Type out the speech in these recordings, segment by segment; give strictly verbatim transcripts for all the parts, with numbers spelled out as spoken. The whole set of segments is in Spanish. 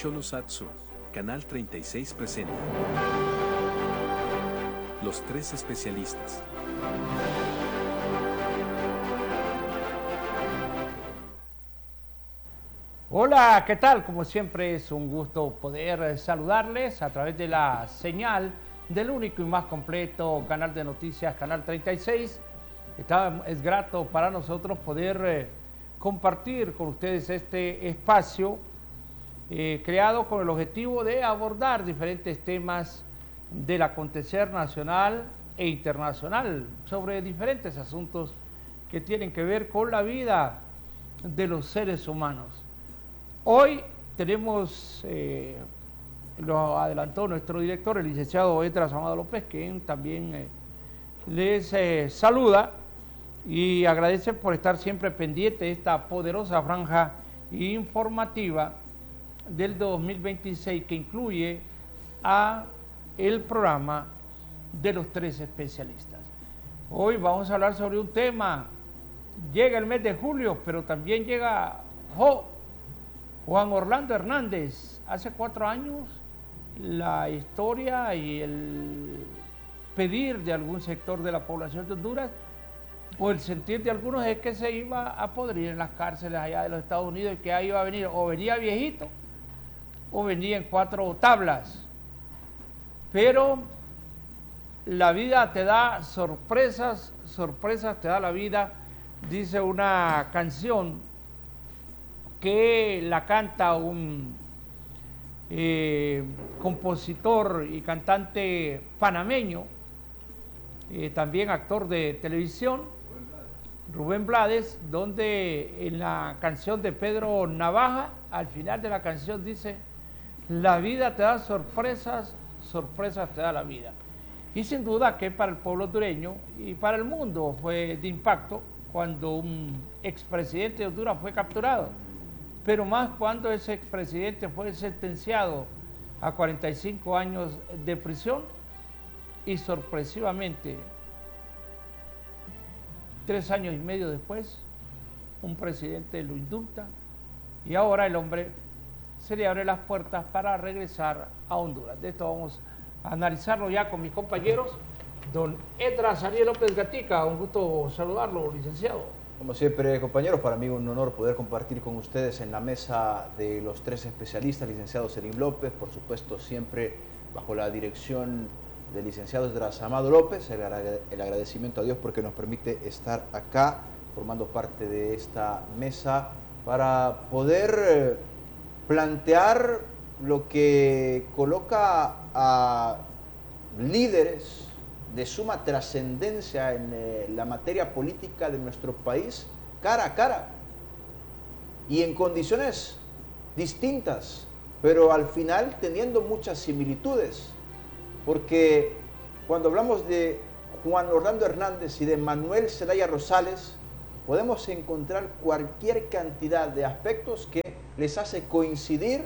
Cholosatsu, Canal treinta y seis presenta Los Tres Especialistas. Hola, ¿qué tal? Como siempre es un gusto poder saludarles a través de la señal del único y más completo canal de noticias, Canal treinta y seis. Está, es grato para nosotros poder eh, compartir con ustedes este espacio eh, creado con el objetivo de abordar diferentes temas del acontecer nacional e internacional sobre diferentes asuntos que tienen que ver con la vida de los seres humanos. Hoy tenemos, eh, lo adelantó nuestro director, el licenciado Edras Amado López, quien también eh, les eh, saluda y agradece por estar siempre pendiente de esta poderosa franja informativa del dos mil veintiséis que incluye a el programa de los tres especialistas. Hoy vamos a hablar sobre un tema. Llega el mes de julio, pero también llega jo, Juan Orlando Hernández. Hace cuatro años la historia y el pedir de algún sector de la población de Honduras o el sentir de algunos es que se iba a podrir en las cárceles allá de los Estados Unidos y que ahí iba a venir o venía viejito o venía en cuatro tablas. Pero la vida te da sorpresas, sorpresas te da la vida, dice una canción que la canta un eh, compositor y cantante panameño, eh, también actor de televisión, Rubén Blades, donde en la canción de Pedro Navaja, al final de la canción dice: la vida te da sorpresas, sorpresas te da la vida. Y sin duda que para el pueblo hondureño y para el mundo fue de impacto cuando un expresidente de Honduras fue capturado, pero más cuando ese expresidente fue sentenciado a cuarenta y cinco años de prisión y sorpresivamente, tres años y medio después, un presidente lo indulta y ahora el hombre se le abre las puertas para regresar a Honduras. De esto vamos a analizarlo ya con mis compañeros. Don Edras Ariel López Gatica, un gusto saludarlo, licenciado. Como siempre, compañeros, para mí un honor poder compartir con ustedes en la mesa de los tres especialistas, licenciado Selim López, por supuesto siempre bajo la dirección del licenciado Edras Amado López, el, el agradecimiento a Dios porque nos permite estar acá formando parte de esta mesa para poder plantear lo que coloca a líderes de suma trascendencia en eh, la materia política de nuestro país cara a cara y en condiciones distintas, pero al final teniendo muchas similitudes, porque cuando hablamos de Juan Orlando Hernández y de Manuel Zelaya Rosales podemos encontrar cualquier cantidad de aspectos que les hace coincidir,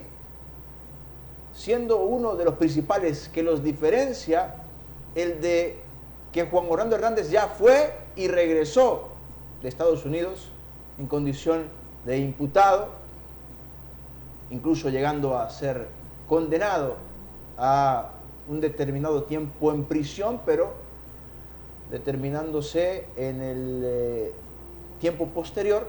siendo uno de los principales que los diferencia el de que Juan Orlando Hernández ya fue y regresó de Estados Unidos en condición de imputado, incluso llegando a ser condenado a un determinado tiempo en prisión, pero determinándose en el eh, tiempo posterior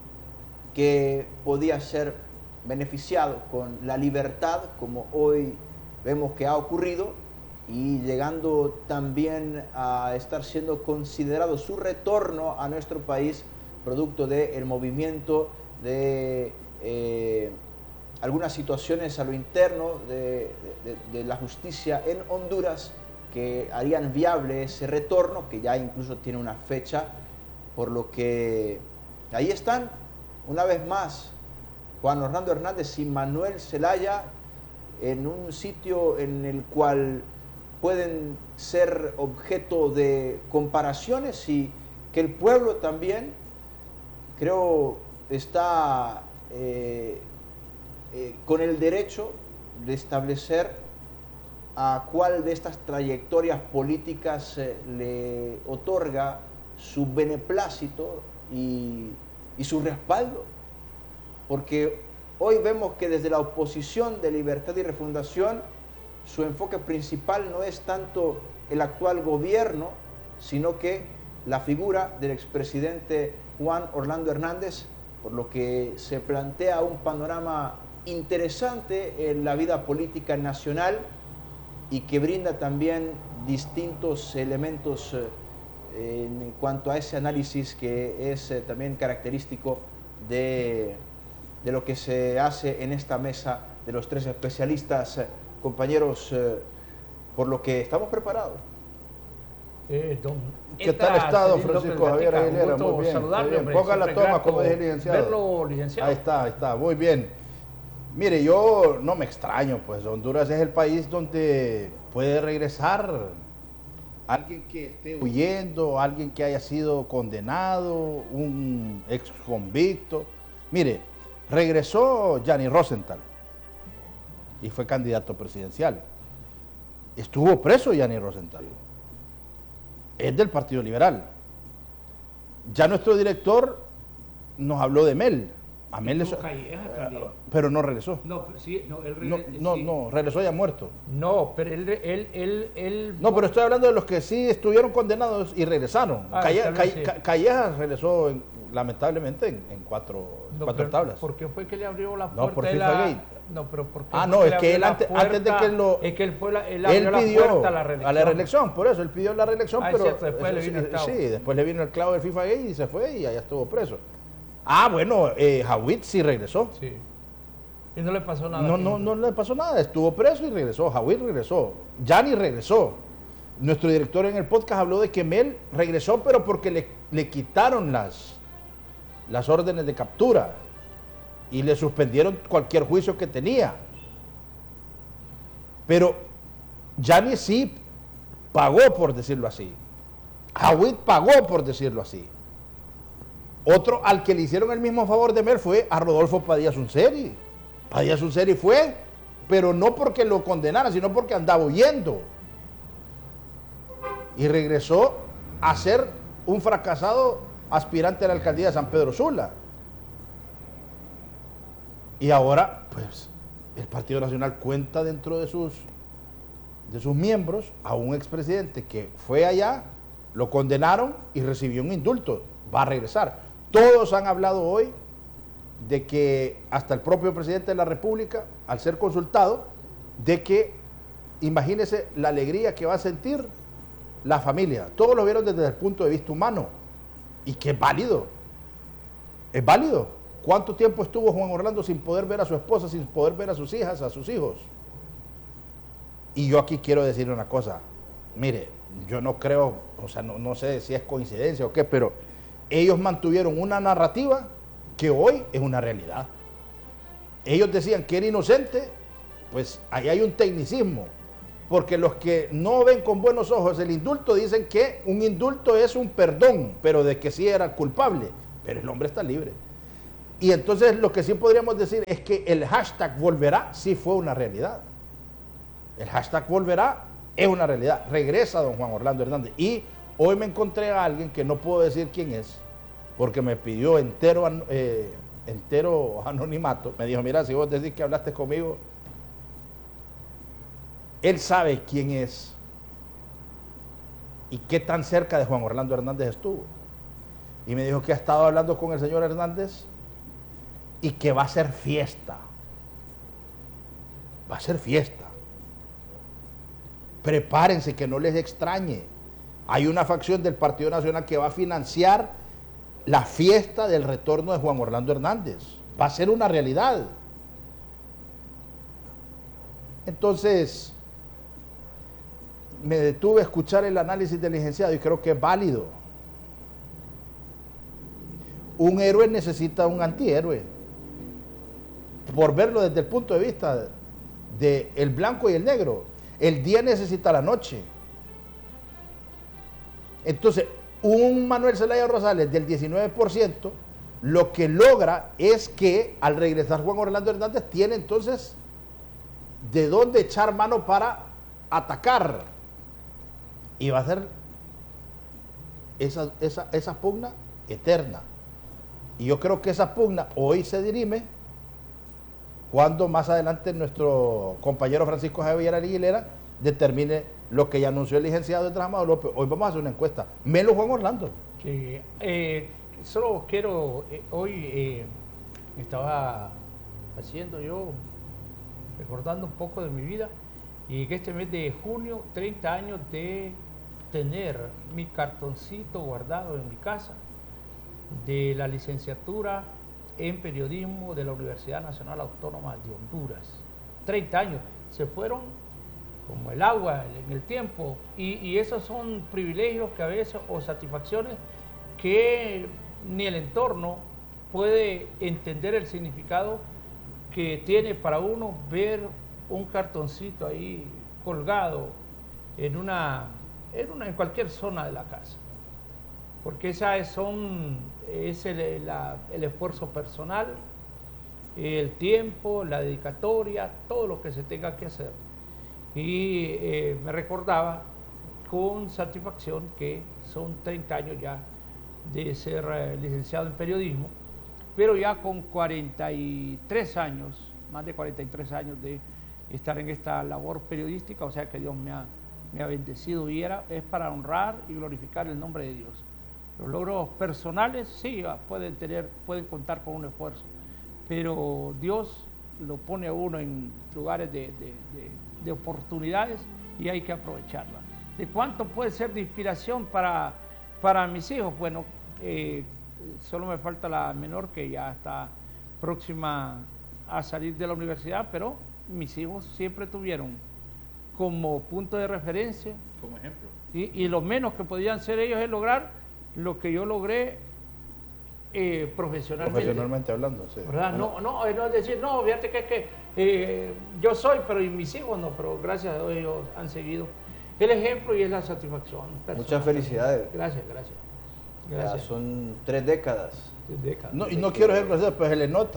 que podía ser beneficiado con la libertad, como hoy vemos que ha ocurrido, y llegando también a estar siendo considerado su retorno a nuestro país producto del movimiento de eh, algunas situaciones a lo interno de, de, de la justicia en Honduras que harían viable ese retorno, que ya incluso tiene una fecha, por lo que ahí están una vez más Juan Orlando Hernández y Manuel Zelaya en un sitio en el cual pueden ser objeto de comparaciones y que el pueblo también, creo, está eh, eh, con el derecho de establecer a cuál de estas trayectorias políticas eh, le otorga su beneplácito y, y su respaldo, porque Hoy vemos que desde la oposición de Libertad y Refundación, su enfoque principal no es tanto el actual gobierno, sino que la figura del expresidente Juan Orlando Hernández, por lo que se plantea un panorama interesante en la vida política nacional y que brinda también distintos elementos eh, en cuanto a ese análisis que es eh, también característico de, de lo que se hace en esta mesa de los tres especialistas. Eh, compañeros, eh, por lo que estamos preparados. Eh, don, ¿Qué tal estado, Francisco Javier Aguilera? Muy bien, muy bien. Ponga la toma, como dije, licenciado. Verlo, licenciado. Ahí está, ahí está, muy bien. Mire, yo no me extraño, pues Honduras es el país donde puede regresar alguien que esté huyendo, alguien que haya sido condenado, un ex convicto. Mire, regresó Gianni Rosenthal y fue candidato presidencial. Estuvo preso Gianni Rosenthal. Es del Partido Liberal. Ya nuestro director nos habló de Mel. A Mel le... Pero no regresó. No, sí, no, él no, no, sí. no, regresó ya muerto. No, pero él, él, él, él... No, pero estoy hablando de los que sí estuvieron condenados y regresaron. Ah, Calle, vez, Calle, sí. Callejas regresó en, lamentablemente en, en cuatro, no, cuatro pero, tablas. ¿Por qué fue que le abrió la puerta? No, por de FIFA la... Gate. No, pero ¿por qué Ah, fue no, que es le que abrió él la antes, puerta? antes de que lo... Es que él, fue la, él abrió él la pidió puerta a la reelección. A la reelección, por eso, él pidió la reelección, ah, pero... Cierto, después eso, le vino sí, el clavo. sí, después le vino el clavo del FIFA Gate y se fue y allá estuvo preso. Ah, bueno, eh, Jawid sí regresó. Sí. Y no le pasó nada. No, no, no le pasó nada, estuvo preso y regresó, Jawid regresó, Gianni regresó. Nuestro director en el podcast habló de que Mel regresó, pero porque le, le quitaron las, las órdenes de captura y le suspendieron cualquier juicio que tenía. Pero Gianni sí pagó, por decirlo así. Jawid pagó, por decirlo así. Otro al que le hicieron el mismo favor de Mel fue a Rodolfo Padilla Sunseri. Padilla Sunseri fue, pero no porque lo condenaran, sino porque andaba huyendo. Y regresó a ser un fracasado aspirante a la alcaldía de San Pedro Sula. Y ahora, pues, el Partido Nacional cuenta dentro de sus, de sus miembros a un expresidente que fue allá, lo condenaron y recibió un indulto. Va a regresar. Todos han hablado hoy de que hasta el propio presidente de la República, al ser consultado, de que imagínese la alegría que va a sentir la familia. Todos lo vieron desde el punto de vista humano y que es válido. Es válido. ¿Cuánto tiempo estuvo Juan Orlando sin poder ver a su esposa, sin poder ver a sus hijas, a sus hijos? Y yo aquí quiero decir una cosa. Mire, yo no creo, o sea, no, no sé si es coincidencia o qué, pero ellos mantuvieron una narrativa que hoy es una realidad. Ellos decían que era inocente, pues ahí hay un tecnicismo, porque los que no ven con buenos ojos el indulto dicen que un indulto es un perdón, pero de que sí era culpable, pero el hombre está libre. Y entonces lo que sí podríamos decir es que el hashtag volverá sí fue una realidad. El hashtag volverá es una realidad. Regresa don Juan Orlando Hernández. Y hoy me encontré a alguien que no puedo decir quién es, porque me pidió entero, eh, entero anonimato. Me dijo, mira, si vos decís que hablaste conmigo, él sabe quién es y qué tan cerca de Juan Orlando Hernández estuvo. Y me dijo que ha estado hablando con el señor Hernández y que va a ser fiesta. Va a ser fiesta. Prepárense, que no les extrañe. Hay una facción del Partido Nacional que va a financiar la fiesta del retorno de Juan Orlando Hernández. Va a ser una realidad. Entonces, me detuve a escuchar el análisis del licenciado y creo que es válido. Un héroe necesita un antihéroe. Por verlo desde el punto de vista de el blanco y el negro. El día necesita la noche. Entonces, un Manuel Zelaya Rosales del diecinueve por ciento, lo que logra es que al regresar Juan Orlando Hernández tiene entonces de dónde echar mano para atacar. Y va a ser esa, esa, esa pugna eterna. Y yo creo que esa pugna hoy se dirime cuando más adelante nuestro compañero Francisco Javier Aguilera determine lo que ya anunció el licenciado de Amado López. Hoy vamos a hacer una encuesta. Melo Juan Orlando. Sí, eh, solo quiero, eh, hoy eh, estaba haciendo yo, recordando un poco de mi vida, y que este mes de junio, treinta años de tener mi cartoncito guardado en mi casa de la licenciatura en periodismo de la Universidad Nacional Autónoma de Honduras. treinta años, se fueron como el agua en el tiempo, y, y esos son privilegios que a veces, o satisfacciones que ni el entorno puede entender el significado que tiene para uno ver un cartoncito ahí colgado en una, en una, en cualquier zona de la casa, porque esa es, son, es el, la, el esfuerzo personal, el tiempo, la dedicatoria, todo lo que se tenga que hacer. Y eh, me recordaba con satisfacción que son treinta años ya de ser eh, licenciado en periodismo, pero ya con cuarenta y tres años, más de cuarenta y tres años de estar en esta labor periodística, o sea que Dios me ha, me ha bendecido, y era, es para honrar y glorificar el nombre de Dios. Los logros personales sí pueden tener, pueden contar con un esfuerzo, pero Dios lo pone a uno en lugares de, de, de, de oportunidades, y hay que aprovecharlas. ¿De cuánto puede ser de inspiración para, para mis hijos? Bueno, eh, solo me falta la menor, que ya está próxima a salir de la universidad, pero mis hijos siempre tuvieron como punto de referencia, Como ejemplo. y, y lo menos que podían ser ellos es lograr lo que yo logré eh, profesionalmente. Profesionalmente hablando, sí. ¿Verdad? No, no, no es decir, no, fíjate que es que eh, yo soy, pero y mis hijos no, pero gracias a Dios ellos han seguido el ejemplo, y es la satisfacción personal. Muchas felicidades. Gracias, gracias. Ya Gracias. son tres décadas Décadas. No, y no quiero ser grosero, pero se le nota.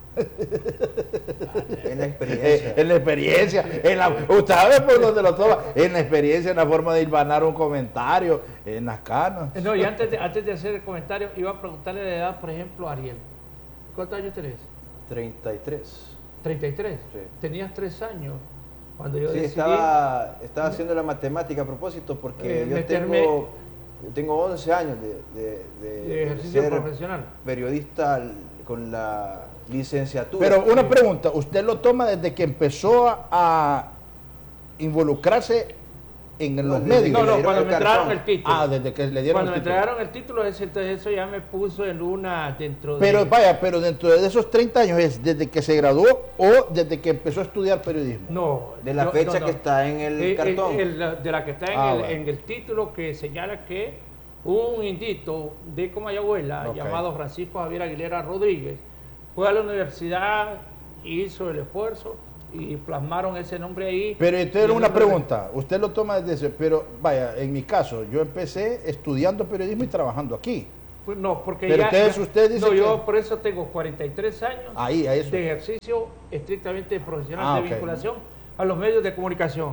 en la experiencia. En la experiencia, en la, usted sabe por dónde lo toma, en la experiencia, en la forma de hilvanar un comentario, en las canas. No, y antes de, antes de hacer el comentario, iba a preguntarle la edad, por ejemplo, a Ariel. ¿Cuántos años tenés? treinta y tres. treinta y tres. Sí. Tenías tres años cuando yo Sí, decidí... estaba, estaba haciendo la matemática a propósito, porque Eh, yo meterme- tengo, yo tengo once años de, de- de- de ejercicio ser profesional. periodista con la licenciatura. Pero una pregunta, ¿usted lo toma desde que empezó a, a involucrarse en No, los desde medios? que No, le no, dieron cuando el me entregaron cartón. el título. Ah, desde que le dieron Cuando el me título. entregaron el título, ese, entonces eso ya me puso en una dentro de... Pero vaya, pero dentro de esos treinta años, ¿es desde que se graduó o desde que empezó a estudiar periodismo? No. De la yo- fecha no, no. que está en el Eh, eh, cartón. el- de la que está en, Ah, el, bueno. en el título, que señala que un indito de Comayagüela, Ok. llamado Francisco Javier Aguilera Rodríguez, fue a la universidad, hizo el esfuerzo y plasmaron ese nombre ahí. Pero Y entonces el una nombre- pregunta, usted lo toma desde ese, pero vaya, en mi caso, yo empecé estudiando periodismo y trabajando aquí. Pues no, porque Pero ya... ustedes- ya- usted dice no, yo que- por eso tengo cuarenta y tres años Ahí, a eso. de ejercicio estrictamente profesional Ah, de ok. vinculación a los medios de comunicación.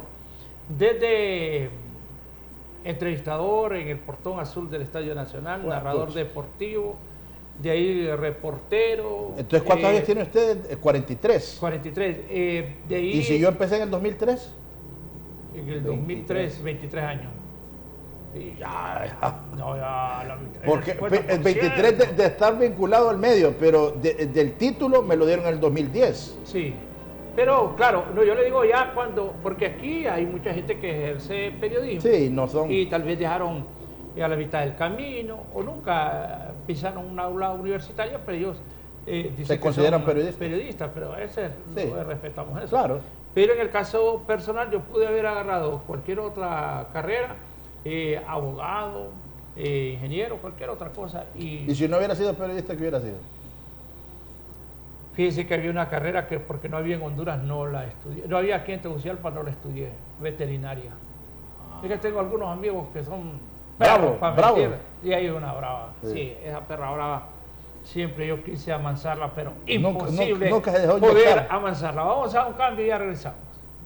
Desde entrevistador en el Portón Azul del Estadio Nacional, Bueno, narrador pues. deportivo, de ahí reportero. Entonces, ¿cuántos eh, años tiene usted? Eh, cuarenta y tres. cuarenta y tres. Eh, de ahí, ¿Y si yo empecé en el dos mil tres? en el dos mil tres, veintitrés años. Sí, Ya, ya. no, ya, la, Porque el cincuenta el por veintitrés de, ciento. de estar vinculado al medio, pero de- del título me lo dieron en el dos mil diez. Sí, pero claro, no, yo le digo ya cuando, porque aquí hay mucha gente que ejerce periodismo. Sí, no son... Y tal vez dejaron a la mitad del camino o nunca pisaron una aula universitaria, pero ellos eh, dicen Se que consideran son periodistas. periodistas, pero ese Sí. no respetamos eso. Claro. Pero en el caso personal yo pude haber agarrado cualquier otra carrera, eh, abogado, eh, ingeniero, cualquier otra cosa. Y, Y si no hubiera sido periodista, ¿qué hubiera sido? fíjese que había una carrera que porque no había en Honduras no la estudié, no había aquí en Tegucigalpa, no la estudié, veterinaria. Es que tengo algunos amigos que son Bravo, perros para bravo. mentir, y hay una brava, Sí. sí. Esa perra brava, siempre yo quise amansarla, pero Nunca- imposible nunca- nunca se dejó poder inyectar. amansarla. Vamos a un cambio y ya regresamos.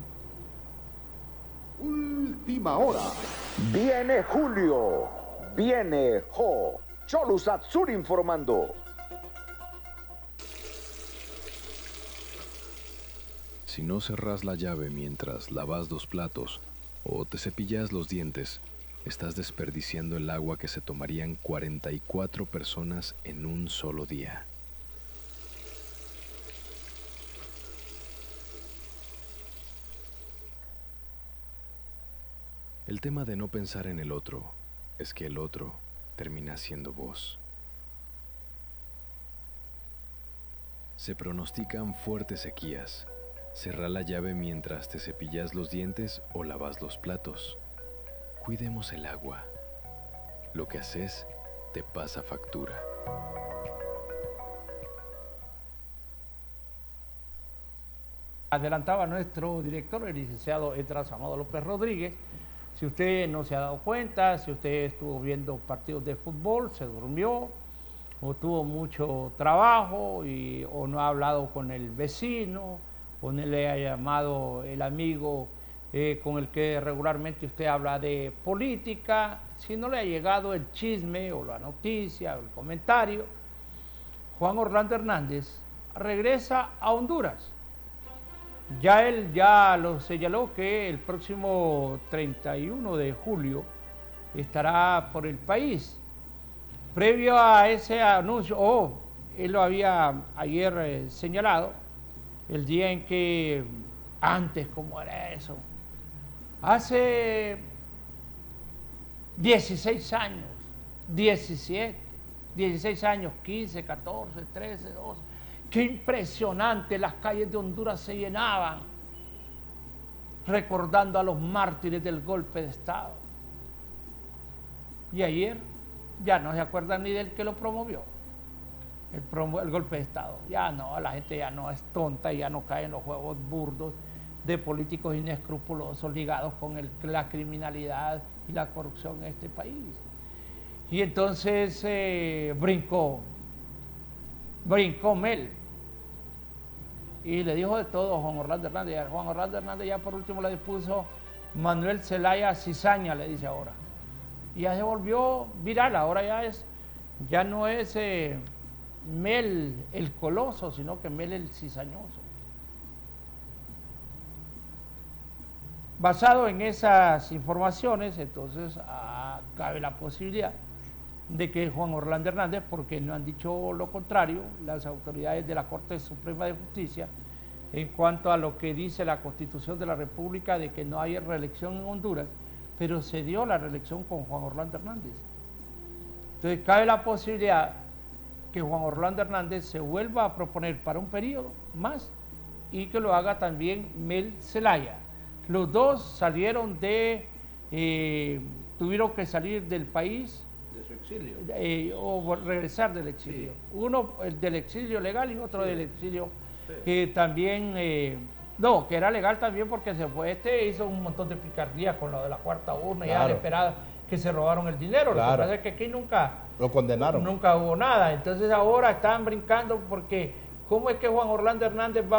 Última hora. Viene Julio. Viene Jo. Cholusat Sur informando. Si no cerrás la llave mientras lavas los platos o te cepillas los dientes, estás desperdiciando el agua que se tomarían cuarenta y cuatro personas en un solo día. El tema de no pensar en el otro es que el otro termina siendo vos. Se pronostican fuertes sequías. Cerrá la llave mientras te cepillas los dientes o lavas los platos. Cuidemos el agua. Lo que haces te pasa factura. Adelantaba nuestro director, el licenciado Esdras Amado López Rodríguez. Si usted no se ha dado cuenta, si usted estuvo viendo partidos de fútbol, se durmió, o tuvo mucho trabajo, y, o no ha hablado con el vecino, o no le ha llamado el amigo eh, con el que regularmente usted habla de política, si no le ha llegado el chisme, o la noticia, o el comentario, Juan Orlando Hernández regresa a Honduras. Ya él ya lo señaló que el próximo treinta y uno de julio estará por el país. Previo a ese anuncio, oh, él lo había ayer eh, señalado, el día en que, antes, ¿cómo era eso? Hace dieciséis años, diecisiete, dieciséis años, quince, catorce, trece, doce. Qué impresionante, las calles de Honduras se llenaban recordando a los mártires del golpe de Estado. Y ayer ya no se acuerdan ni del que lo promovió, el, promo, el golpe de Estado. Ya no, la gente ya no es tonta, ya no cae en los juegos burdos de políticos inescrupulosos ligados con el, la criminalidad y la corrupción en este país. Y entonces eh, brincó, brincó Mel. Y le dijo de todo a Juan Orlando Hernández. Y a Juan Orlando Hernández ya por último le dispuso Manuel Zelaya Cizaña, le dice ahora. Y ya se volvió viral, ahora ya es, ya no es eh, Mel el Coloso, sino que Mel el Cizañoso. Basado en esas informaciones, entonces ah, cabe la posibilidad de que Juan Orlando Hernández, porque no han dicho lo contrario las autoridades de la Corte Suprema de Justicia en cuanto a lo que dice la Constitución de la República de que no hay reelección en Honduras, pero se dio la reelección con Juan Orlando Hernández. Entonces cabe la posibilidad que Juan Orlando Hernández se vuelva a proponer para un periodo más y que lo haga también Mel Zelaya. Los dos salieron de, eh, tuvieron que salir del país, De su exilio. Eh, o regresar del exilio. Sí. Uno el del exilio legal y otro sí. del exilio que sí. también, eh, no, que era legal también porque se fue este, hizo un montón de picardía con lo de la cuarta urna, claro. Ya esperada que se robaron el dinero. Claro. Lo que pasa es que aquí nunca lo condenaron. Nunca hubo nada. Entonces ahora están brincando porque ¿cómo es que Juan Orlando Hernández va